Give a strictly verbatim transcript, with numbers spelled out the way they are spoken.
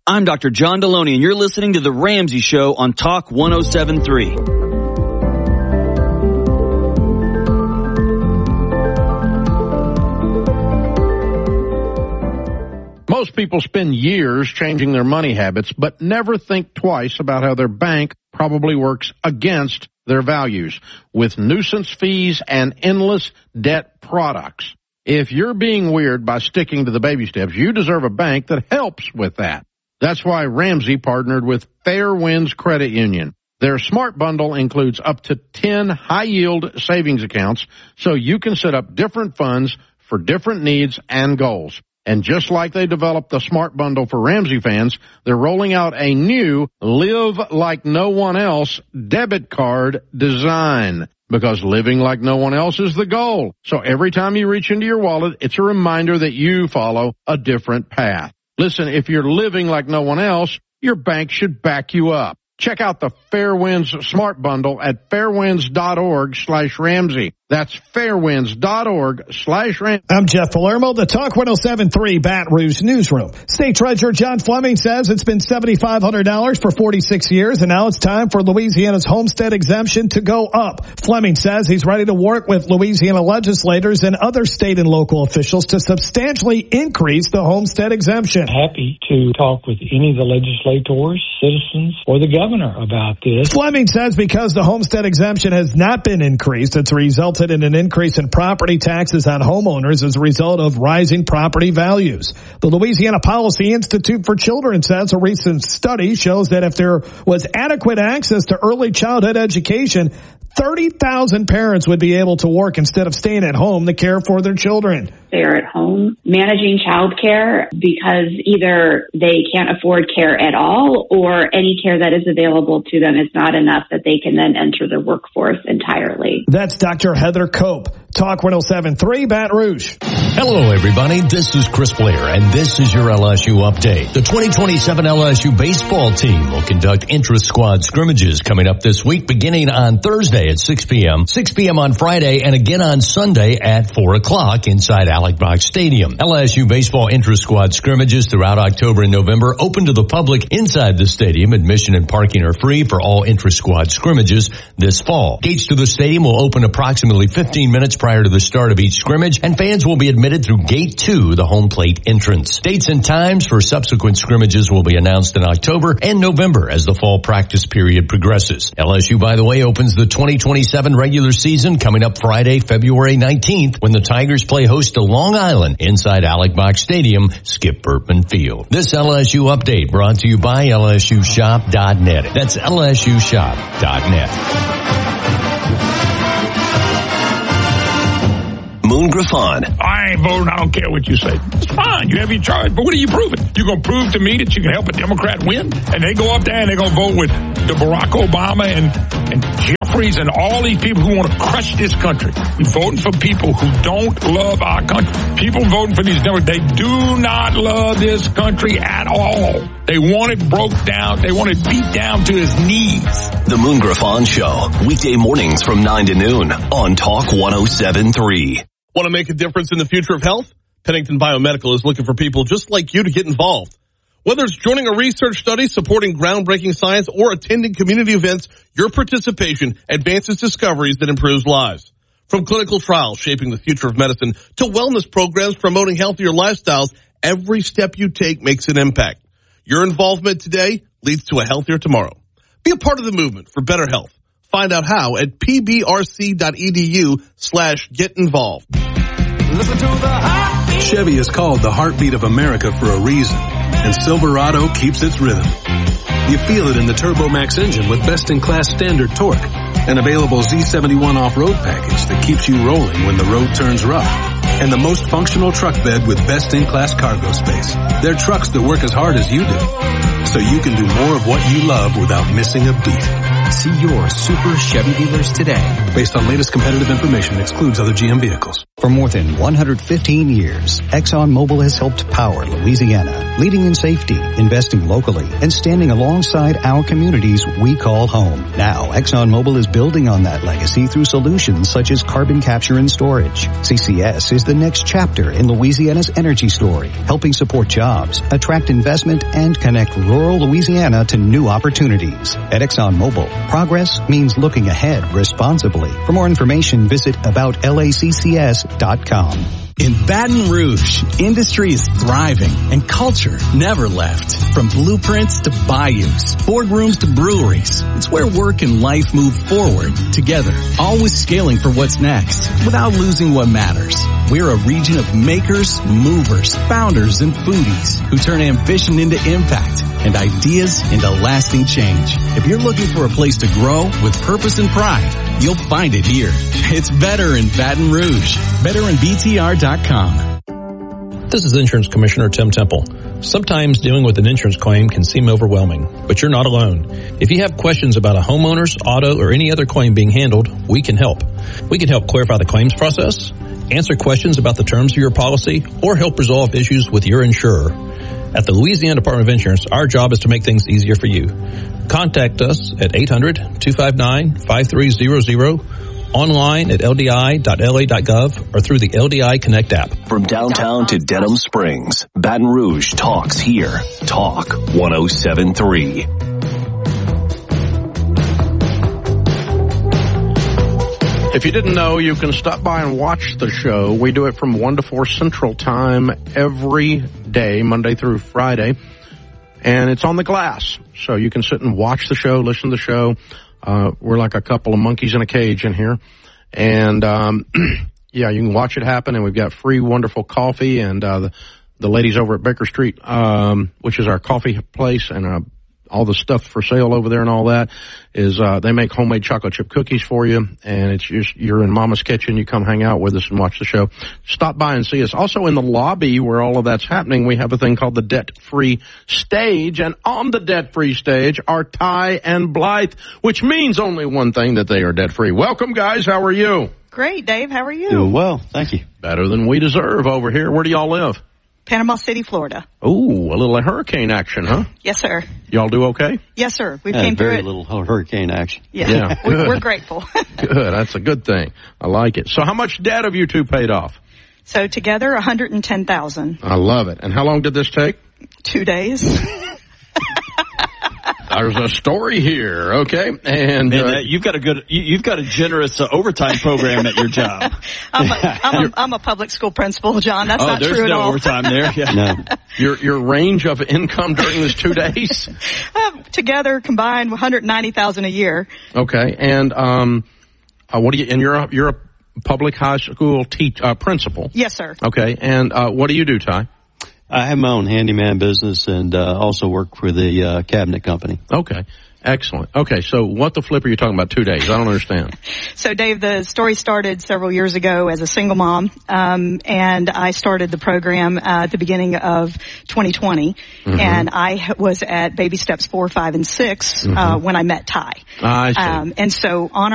I'm Doctor John Deloney, and you're listening to The Ramsey Show on Talk one oh seven point three. Most people spend years changing their money habits, but never think twice about how their bank probably works against their values with nuisance fees and endless debt products. If you're being weird by sticking to the baby steps, you deserve a bank that helps with that. That's why Ramsey partnered with Fairwinds Credit Union. Their Smart Bundle includes up to ten high-yield savings accounts, so you can set up different funds for different needs and goals. And just like they developed the Smart Bundle for Ramsey fans, they're rolling out a new Live Like No One Else debit card design. Because living like no one else is the goal. So every time you reach into your wallet, it's a reminder that you follow a different path. Listen, if you're living like no one else, your bank should back you up. Check out the Fairwinds Smart Bundle at fairwinds.org slash Ramsey. That's fairwinds.org slash Ramsey. I'm Jeff Palermo, the Talk one oh seven point three Baton Rouge Newsroom. State Treasurer John Fleming says it's been seven thousand five hundred dollars for forty-six years, and now it's time for Louisiana's homestead exemption to go up. Fleming says he's ready to work with Louisiana legislators and other state and local officials to substantially increase the homestead exemption. Happy to talk with any of the legislators, citizens, or the governor about this. Fleming says because the homestead exemption has not been increased, it's resulted in an increase in property taxes on homeowners as a result of rising property values. The Louisiana Policy Institute for Children says a recent study shows that if there was adequate access to early childhood education, thirty thousand parents would be able to work instead of staying at home to care for their children. They're at home managing childcare because either they can't afford care at all or any care that is available to them is not enough that they can then enter the workforce entirely. That's Doctor Heather Cope. Talk one oh seven point three Baton Rouge. Hello, everybody. This is Chris Blair, and this is your L S U update. The twenty twenty-seven L S U baseball team will conduct intra-squad scrimmages coming up this week, beginning on Thursday at six p.m., six p.m. on Friday, and again on Sunday at four o'clock inside Alex Box Stadium. L S U baseball intra-squad scrimmages throughout October and November open to the public inside the stadium. Admission and parking are free for all intra-squad scrimmages this fall. Gates to the stadium will open approximately fifteen minutes prior to the start of each scrimmage, and fans will be admitted through Gate two, the home plate entrance. Dates and times for subsequent scrimmages will be announced in October and November as the fall practice period progresses. L S U, by the way, opens the twenty twenty-seven regular season coming up Friday, February nineteenth, when the Tigers play host to Long Island inside Alex Box Stadium, Skip Bertman Field. This L S U update brought to you by L S U shop dot net. That's L S U shop dot net. Moon Griffon. I ain't voting. I don't care what you say. It's fine. You have your charge. But what are you proving? You going to prove to me that you can help a Democrat win? And they go up there and they're going to vote with the Barack Obama and, and Jeffries and all these people who want to crush this country. We're voting for people who don't love our country. People voting for these Democrats, they do not love this country at all. They want it broke down. They want it beat down to his knees. The Moon Griffon Show. Weekday mornings from nine to noon on Talk one oh seven point three. Want to make a difference in the future of health? Pennington Biomedical is looking for people just like you to get involved. Whether it's joining a research study, supporting groundbreaking science, or attending community events, your participation advances discoveries that improves lives. From clinical trials shaping the future of medicine to wellness programs promoting healthier lifestyles, every step you take makes an impact. Your involvement today leads to a healthier tomorrow. Be a part of the movement for better health. Find out how at pbrc.edu slash get involved. Listen to the heartbeat. Chevy is called the heartbeat of America for a reason, and Silverado keeps its rhythm. You feel it in the TurboMax engine with best-in-class standard torque, an available Z seventy-one off-road package that keeps you rolling when the road turns rough, and the most functional truck bed with best-in-class cargo space. They're trucks that work as hard as you do, so you can do more of what you love without missing a beat. See your Super Chevy dealers today. Based on latest competitive information, excludes other G M vehicles. For more than one hundred fifteen years, ExxonMobil has helped power Louisiana, leading in safety, investing locally, and standing alongside our communities we call home. Now, ExxonMobil is building on that legacy through solutions such as carbon capture and storage. C C S is the next chapter in Louisiana's energy story, helping support jobs, attract investment, and connect rural Louisiana to new opportunities. At ExxonMobil, progress means looking ahead responsibly. For more information, visit about L A C C S dot com. In Baton Rouge, industry is thriving and culture never left. From blueprints to bayous, boardrooms to breweries, it's where work and life move forward together, always scaling for what's next without losing what matters. We're a region of makers, movers, founders, and foodies who turn ambition into impact and ideas into lasting change. If you're looking for a place to grow with purpose and pride, you'll find it here. It's better in Baton Rouge. better in B T R dot com. This is Insurance Commissioner Tim Temple. Sometimes dealing with an insurance claim can seem overwhelming, but you're not alone. If you have questions about a homeowner's, auto, or any other claim being handled, we can help. We can help clarify the claims process, answer questions about the terms of your policy, or help resolve issues with your insurer. At the Louisiana Department of Insurance, our job is to make things easier for you. Contact us at eight hundred, two five nine, five three zero zero, online at L D I dot L A dot gov, or through the L D I Connect app. From downtown to Dedham Springs, Baton Rouge talks here. Talk one oh seven point three. If you didn't know, you can stop by and watch the show. We do it from one to four Central Time every day, Monday through Friday. And it's on the glass. So you can sit and watch the show, listen to the show. Uh, we're like a couple of monkeys in a cage in here. And, um, yeah, you can watch it happen. And we've got free, wonderful coffee. And, uh, the, the ladies over at Baker Street, um, which is our coffee place, and, uh, all the stuff for sale over there and all that is, uh, they make homemade chocolate chip cookies for you. And it's just, you're in Mama's kitchen. You come hang out with us and watch the show. Stop by and see us. Also in the lobby where all of that's happening, we have a thing called the Debt-Free Stage. And on the Debt-Free Stage are Ty and Blythe, which means only one thing, that they are debt-free. Welcome, guys. How are you? Great, Dave. How are you? Doing well. Thank you. Better than we deserve over here. Where do y'all live? Panama City, Florida. Ooh, a little hurricane action, huh? Yes, sir. Y'all do okay? Yes, sir. We yeah, came through very it. little hurricane action. Yeah, yeah. we're, we're grateful. Good. That's a good thing. I like it. So how much debt have you two paid off? So together, one hundred ten thousand dollars. I love it. And how long did this take? Two days. There's a story here, okay? And Man, uh, that, you've got a good, you, you've got a generous uh, overtime program at your job. I'm, a, I'm, a, I'm a public school principal, John. That's oh, not there's true no at all. overtime there. Yeah. No. Your your range of income during this two days? Uh, together, combined, one hundred ninety thousand dollars a year. Okay, and um, uh, what do you? And you're a, you're a public high school teach uh, principal. Yes, sir. Okay, and uh, what do you do, Ty? I have my own handyman business and uh, also work for the uh, cabinet company. Okay. Excellent. Okay, so what the flip are you talking about two days? I don't understand. So, Dave, the story started several years ago as a single mom, um, and I started the program uh, at the beginning of twenty twenty, mm-hmm. and I was at baby steps four, five, and six mm-hmm. uh, when I met Ty. I see. Um, and so on